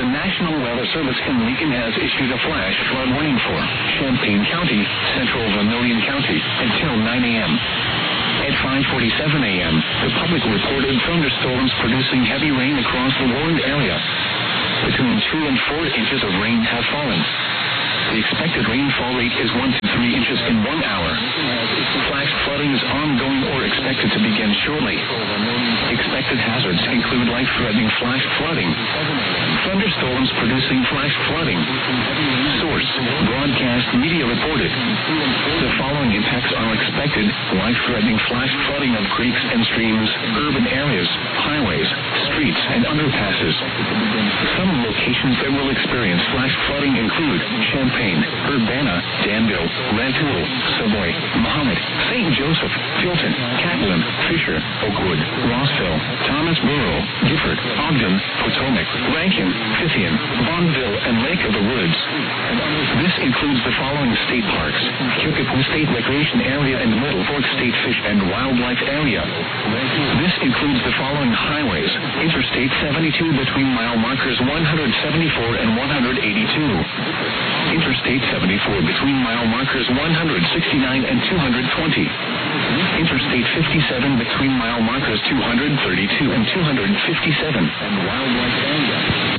National Weather Service in Lincoln has issued a flash flood warning for Champaign County, central Vermilion County, until 9 a.m. At 5:47 a.m., the public reported thunderstorms producing heavy rain across the warned area. Between 2 and 4 inches of rain have fallen. The expected rainfall rate is 1 to 3 inches in 1 hour. Flash flooding is ongoing or expected to begin shortly. Expected hazards include life-threatening flash flooding, thunderstorms producing flash flooding. Source: broadcast media reported. The following impacts are expected: life-threatening flash flooding of creeks and streams, urban areas, highways, streets, and underpasses. Some locations that will experience flash flooding include Champaign, Urbana, Danville, Rantoul, Savoy, Mahomet, St. Joseph, Fulton, Catlin, Fisher, Oakwood, Rossville, Thomasboro, Gifford, Ogden, Potomac, Rankin, Fithian, Bonneville, and Lake of the Woods. This includes the following state parks: Kickapoo State Recreation Area and Middle Fork State Fish and Wildlife Area. This includes the following highways: Interstate 72 between mile markers 174 and 182. Interstate 74 between mile markers 169 and 220. Interstate 57 between mile markers 232 and 257. And Wildlife Area.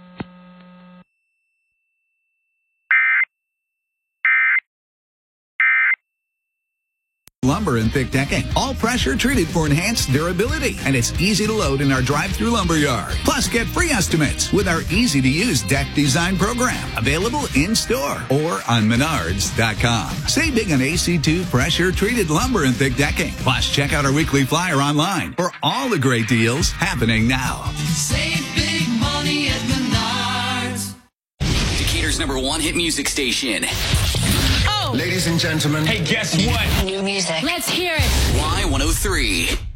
Lumber and thick decking, all pressure treated for enhanced durability, and it's easy to load in our drive-through lumber yard. Plus, get free estimates with our easy-to-use deck design program, available in-store or on Menards.com. Save big on AC2 pressure treated lumber and thick decking. Plus, check out our weekly flyer online for all the great deals happening now. Save big money at Menards. Decatur's #1 hit music station. Ladies and gentlemen. Hey, guess what? New music. Let's hear it. Y103.